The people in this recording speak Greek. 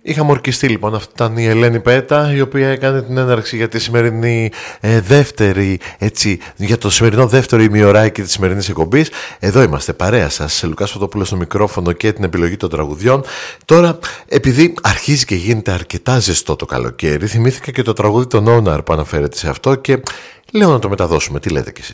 Είχαμε ορκιστεί λοιπόν, αυτή ήταν η Ελένη Πέτα, η οποία έκανε την έναρξη για τη σημερινή για το σημερινό δεύτερο ημιωράκι της σημερινής εκπομπής. Εδώ είμαστε, παρέα σας, Λουκάς Φωτόπουλος στο μικρόφωνο και την επιλογή των τραγουδιών. Τώρα, επειδή αρχίζει και γίνεται αρκετά ζεστό το καλοκαίρι, θυμήθηκα και το τραγούδι των Owner που αναφέρεται σε αυτό και λέω να το μεταδώσουμε. Τι λέτε κι εσείς?